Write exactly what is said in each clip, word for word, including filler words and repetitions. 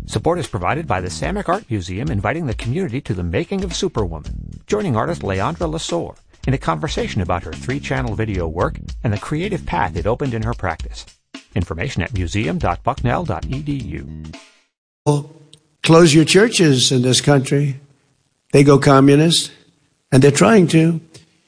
Support is provided by the Samick Art Museum, inviting the community to the making of Superwoman, joining artist Leandra Lesueur in a conversation about her three-channel video work and the creative path it opened in her practice. Information at museum dot bucknell dot e d u. Well, close your churches in this country. They go communist, and they're trying to.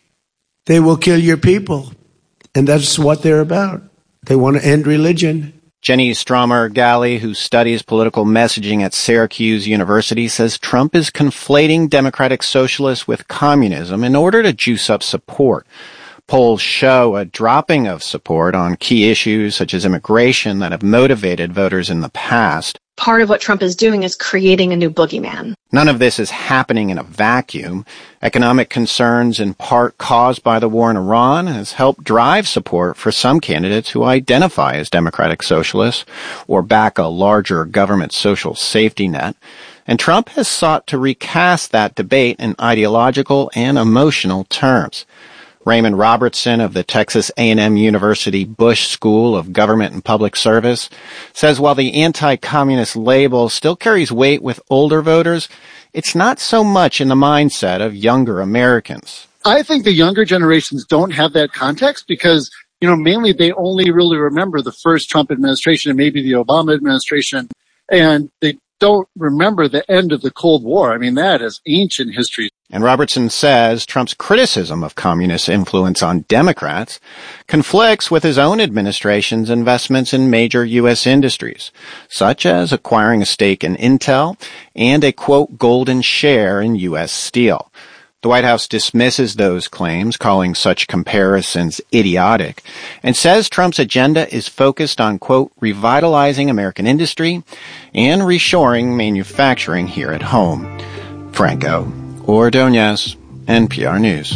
They will kill your people, and that's what they're about. They want to end religion. Jenny Stromer-Galley, who studies political messaging at Syracuse University, says Trump is conflating democratic socialists with communism in order to juice up support. Polls show a dropping of support on key issues such as immigration that have motivated voters in the past. Part of what Trump is doing is creating a new boogeyman. None of this is happening in a vacuum. Economic concerns, in part caused by the war in Iran, has helped drive support for some candidates who identify as democratic socialists or back a larger government social safety net. And Trump has sought to recast that debate in ideological and emotional terms. Raymond Robertson of the Texas A and M University Bush School of Government and Public Service says while the anti-communist label still carries weight with older voters, it's not so much in the mindset of younger Americans. I think the younger generations don't have that context because, you know, mainly they only really remember the first Trump administration and maybe the Obama administration, and they don't remember the end of the Cold War. I mean, that is ancient history. And Robertson says Trump's criticism of communist influence on Democrats conflicts with his own administration's investments in major U S industries, such as acquiring a stake in Intel and a, quote, golden share in U S Steel. The White House dismisses those claims, calling such comparisons idiotic, and says Trump's agenda is focused on, quote, revitalizing American industry and reshoring manufacturing here at home. Franco Ordonez, N P R News.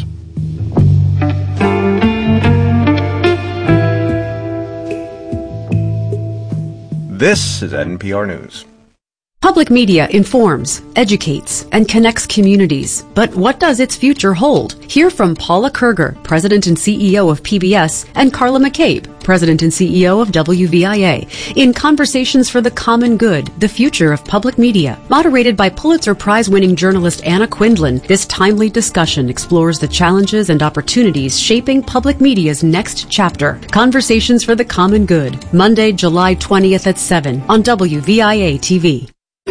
This is N P R News. Public media informs, educates, and connects communities. But what does its future hold? Hear from Paula Kerger, President and C E O of P B S, and Carla McCabe, President and C E O of W V I A, in Conversations for the Common Good, the Future of Public Media. Moderated by Pulitzer Prize-winning journalist Anna Quindlen, this timely discussion explores the challenges and opportunities shaping public media's next chapter. Conversations for the Common Good, Monday, July twentieth at seven on W V I A T V.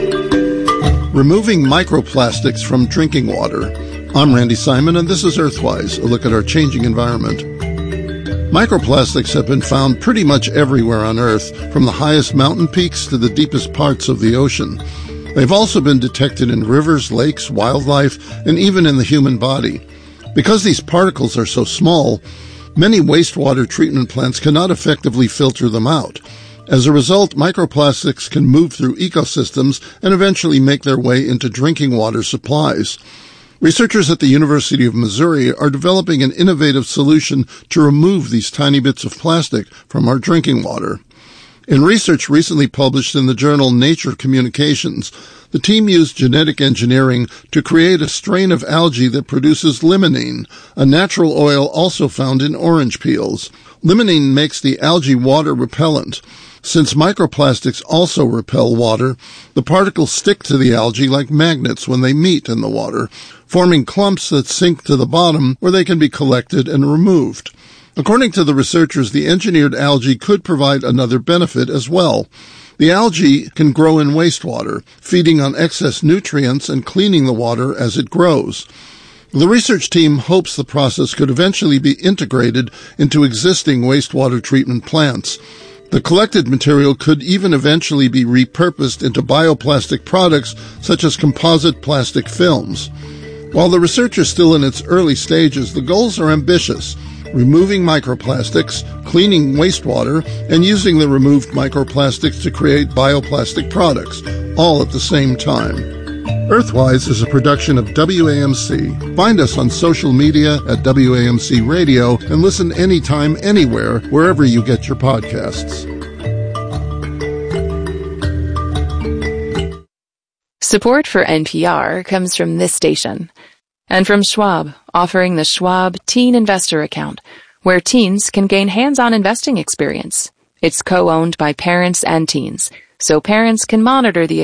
Removing microplastics from drinking water. I'm Randy Simon, and this is Earthwise, a look at our changing environment. Microplastics have been found pretty much everywhere on Earth, from the highest mountain peaks to the deepest parts of the ocean. They've also been detected in rivers, lakes, wildlife, and even in the human body. Because these particles are so small, many wastewater treatment plants cannot effectively filter them out. As a result, microplastics can move through ecosystems and eventually make their way into drinking water supplies. Researchers at the University of Missouri are developing an innovative solution to remove these tiny bits of plastic from our drinking water. In research recently published in the journal Nature Communications, the team used genetic engineering to create a strain of algae that produces limonene, a natural oil also found in orange peels. Limonene makes the algae water repellent. Since microplastics also repel water, the particles stick to the algae like magnets when they meet in the water, forming clumps that sink to the bottom where they can be collected and removed. According to the researchers, the engineered algae could provide another benefit as well. The algae can grow in wastewater, feeding on excess nutrients and cleaning the water as it grows. The research team hopes the process could eventually be integrated into existing wastewater treatment plants. The collected material could even eventually be repurposed into bioplastic products such as composite plastic films. While the research is still in its early stages, the goals are ambitious: removing microplastics, cleaning wastewater, and using the removed microplastics to create bioplastic products, all at the same time. Earthwise is a production of W A M C. Find us on social media at W A M C Radio and listen anytime, anywhere, wherever you get your podcasts. Support for N P R comes from this station and from Schwab, offering the Schwab Teen Investor Account, where teens can gain hands-on investing experience. It's co-owned by parents and teens, so parents can monitor the